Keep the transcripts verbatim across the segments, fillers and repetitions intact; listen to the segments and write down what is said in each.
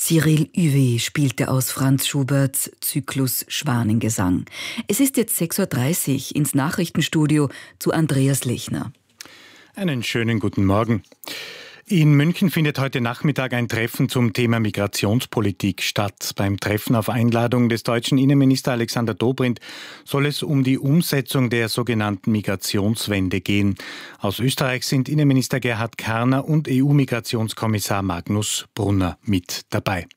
Cyril Huet spielte aus Franz Schuberts Zyklus Schwanengesang. Es ist jetzt sechs Uhr dreißig ins Nachrichtenstudio zu Andreas Lechner. Einen schönen guten Morgen. In München findet heute Nachmittag ein Treffen zum Thema Migrationspolitik statt. Beim Treffen auf Einladung des deutschen Innenministers Alexander Dobrindt soll es um die Umsetzung der sogenannten Migrationswende gehen. Aus Österreich sind Innenminister Gerhard Karner und E U-Migrationskommissar Magnus Brunner mit dabei.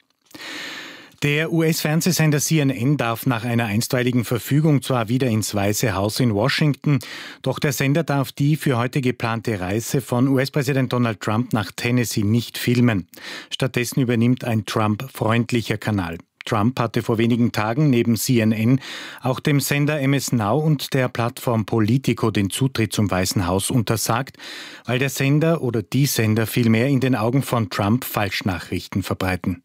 Der U S-Fernsehsender C N N darf nach einer einstweiligen Verfügung zwar wieder ins Weiße Haus in Washington, doch der Sender darf die für heute geplante Reise von U S-Präsident Donald Trump nach Tennessee nicht filmen. Stattdessen übernimmt ein Trump-freundlicher Kanal. Trump hatte vor wenigen Tagen neben C N N auch dem Sender M S Now und der Plattform Politico den Zutritt zum Weißen Haus untersagt, weil der Sender oder die Sender vielmehr in den Augen von Trump Falschnachrichten verbreiten.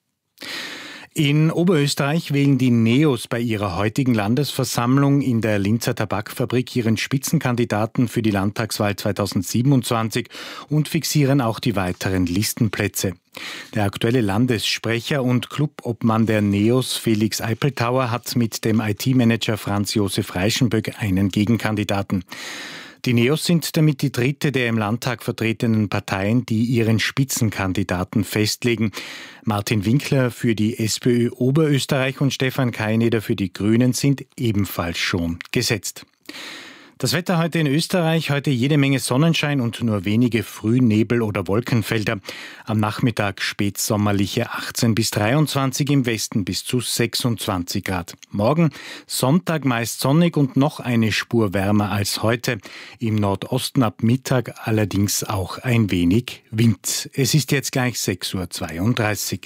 In Oberösterreich wählen die Neos bei ihrer heutigen Landesversammlung in der Linzer Tabakfabrik ihren Spitzenkandidaten für die Landtagswahl zweitausendsiebenundzwanzig und fixieren auch die weiteren Listenplätze. Der aktuelle Landessprecher und Clubobmann der Neos, Felix Eipeltauer, hat mit dem I T-Manager Franz Josef Reischenböck einen Gegenkandidaten. Die Neos sind damit die dritte der im Landtag vertretenen Parteien, die ihren Spitzenkandidaten festlegen. Martin Winkler für die SPÖ Oberösterreich und Stefan Kaineder für die Grünen sind ebenfalls schon gesetzt. Das Wetter heute in Österreich, heute jede Menge Sonnenschein und nur wenige Frühnebel- oder Wolkenfelder. Am Nachmittag spätsommerliche achtzehn bis dreiundzwanzig, im Westen bis zu sechsundzwanzig Grad. Morgen Sonntag meist sonnig und noch eine Spur wärmer als heute. Im Nordosten ab Mittag allerdings auch ein wenig Wind. Es ist jetzt gleich sechs Uhr zweiunddreißig.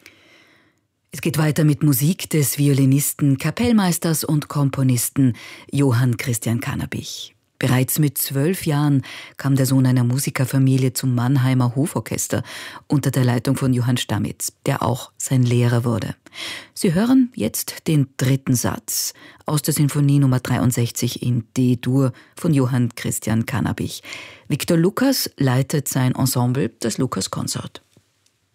Es geht weiter mit Musik des Violinisten, Kapellmeisters und Komponisten Johann Christian Cannabich. Bereits mit zwölf Jahren kam der Sohn einer Musikerfamilie zum Mannheimer Hoforchester unter der Leitung von Johann Stamitz, der auch sein Lehrer wurde. Sie hören jetzt den dritten Satz aus der Sinfonie Nummer dreiundsechzig in D-Dur von Johann Christian Cannabich. Viktor Lukas leitet sein Ensemble, das Lukas Consort.